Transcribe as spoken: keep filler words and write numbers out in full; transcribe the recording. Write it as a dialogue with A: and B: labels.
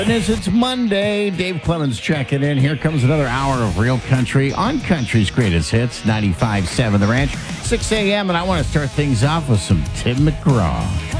A: Goodness, it's Monday. Dave Clemens checking in. Here comes another hour of real country on Country's Greatest Hits, ninety-five point seven The Ranch, six a.m. And I want to start things off with some Tim McGraw.